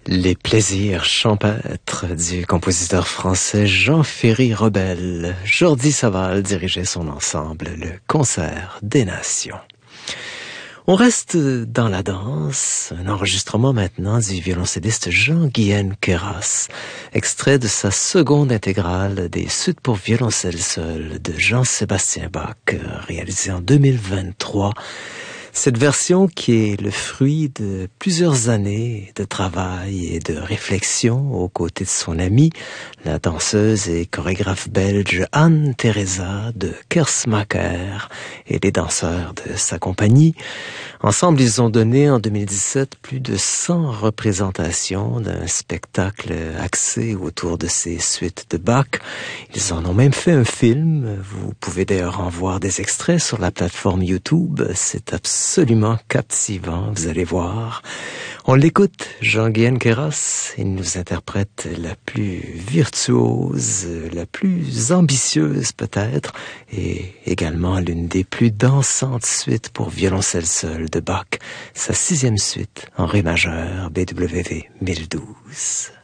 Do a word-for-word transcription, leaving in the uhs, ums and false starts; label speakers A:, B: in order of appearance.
A: Les plaisirs champêtres du compositeur français Jean-Ferry Rebelle. Jordi Saval dirigeait son ensemble, le Concert des Nations. On reste dans la danse, un enregistrement maintenant du violoncelliste Jean-Guyen Queyras, extrait de sa seconde intégrale des suites pour violoncelle seul de Jean-Sébastien Bach, réalisée en deux mille vingt-trois. Cette version qui est le fruit de plusieurs années de travail et de réflexion aux côtés de son amie, la danseuse et chorégraphe belge Anne-Theresa de Kersmacher et les danseurs de sa compagnie. Ensemble, ils ont donné en deux mille dix-sept plus de cent représentations d'un spectacle axé autour de ces suites de Bach. Ils en ont même fait un film. Vous pouvez d'ailleurs en voir des extraits sur la plateforme YouTube. C'est absolument captivant, vous allez voir. On l'écoute, Jean-Guyen Queyras, il nous interprète la plus virtuose, la plus ambitieuse peut-être, et également l'une des plus dansantes suites pour violoncelle seul de Bach, sa sixième suite en ré majeur B W V mille douze.